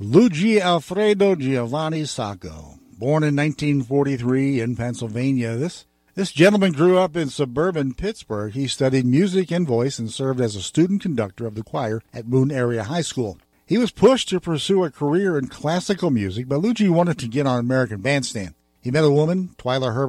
Luigi Alfredo Giovanni Sacco, born in 1943 in Pennsylvania. This gentleman grew up in suburban Pittsburgh. He studied music and voice and served as a student conductor of the choir at Boone Area High School. He was pushed to pursue a career in classical music, but Luigi wanted to get on American Bandstand. He met a woman, Twyla Herbert,